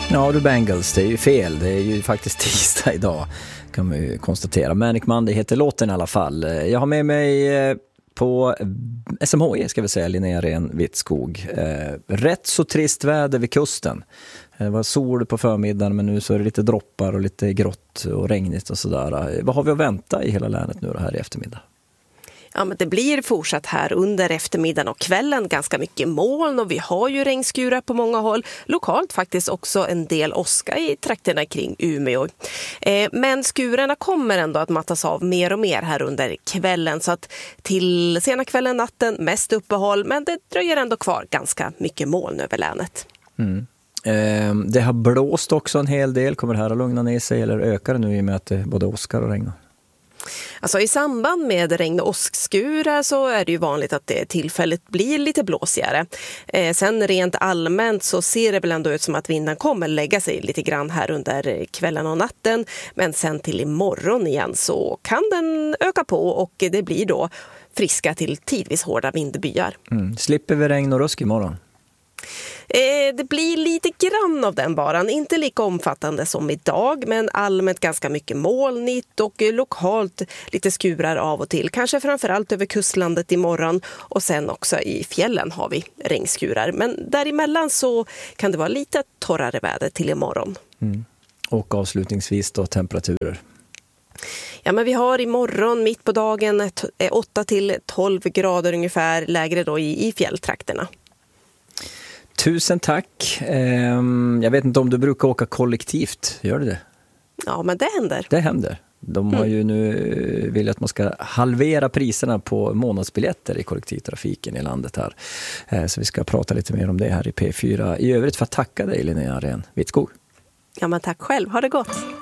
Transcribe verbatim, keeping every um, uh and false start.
Ja du Bengals, det är ju fel. Det är ju faktiskt tisdag idag, kan man ju konstatera. Manic Monday heter låten i alla fall. Jag har med mig på S M H I, ska vi säga, Linnea Ren-Vittskog. Rätt så trist väder vid kusten. Det var sol på förmiddagen, men nu så är det lite droppar och lite grått och regnigt och sådär. Vad har vi att vänta i hela länet nu då här i eftermiddag? Ja, men det blir fortsatt här under eftermiddagen och kvällen ganska mycket moln och vi har ju regnskurar på många håll. Lokalt faktiskt också en del åska i trakterna kring Umeå. Eh, men skurarna kommer ändå att mattas av mer och mer här under kvällen, så att till sena kvällen, natten mest uppehåll, men det dröjer ändå kvar ganska mycket moln över länet. Mm. Eh, det har blåst också en hel del. Kommer det här att lugna ner sig eller ökar det nu i och med att det både åskar och regnar? Alltså i samband med regn och åskskurar så är det ju vanligt att det tillfälligt blir lite blåsigare. Eh, sen rent allmänt så ser det väl ändå ut som att vinden kommer lägga sig lite grann här under kvällen och natten. Men sen till imorgon igen så kan den öka på och det blir då friska till tidvis hårda vindbyar. Mm. Slipper vi regn och rusk imorgon? Eh, det blir lite grann av den baran, inte lika omfattande som idag, men allmänt ganska mycket molnigt och eh, lokalt lite skurar av och till. Kanske framförallt över kustlandet imorgon och sen också i fjällen har vi regnskurar. Men däremellan så kan det vara lite torrare väder till imorgon. Mm. Och avslutningsvis då temperaturer? Ja, men vi har imorgon mitt på dagen åtta till tolv grader ungefär, lägre då i, i fjälltrakterna. Tusen tack. Jag vet inte om du brukar åka kollektivt. Gör du det? Ja, men det händer. Det händer. De har ju nu vill att man ska halvera priserna på månadsbiljetter i kollektivtrafiken i landet här. Så vi ska prata lite mer om det här i P fyra. I övrigt för att tacka dig, Linnea Ren-Vittskog. Ja, men tack själv. Ha det gott.